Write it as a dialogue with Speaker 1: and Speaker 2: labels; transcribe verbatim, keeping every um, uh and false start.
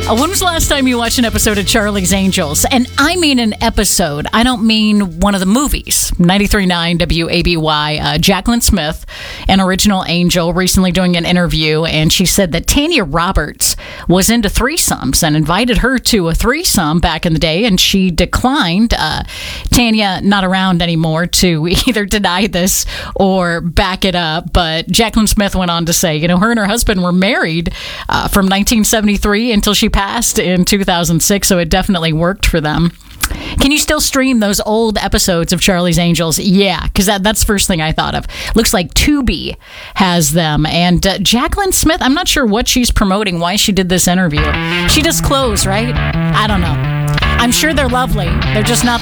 Speaker 1: Uh, when was the last time you watched an episode of Charlie's Angels? And I mean an episode. I don't mean one of the movies. ninety-three point nine W A B Y. Uh, Jacqueline Smith, an original Angel, recently doing an interview, and she said that Tanya Roberts was into threesomes and invited her to a threesome back in the day, and she declined. Uh, Tanya not around anymore to either deny this or back it up, but Jacqueline Smith went on to say, you know, her and her husband were married uh, from nineteen seventy-three until she passed in two thousand six, so it definitely worked for them. Can you still stream those old episodes of Charlie's Angels? Yeah, because that, that's the first thing I thought of. Looks like Tubi has them. And uh, Jacqueline Smith, I'm not sure what she's promoting, why she did this interview. She does clothes, right? I don't know. I'm sure they're lovely. They're just not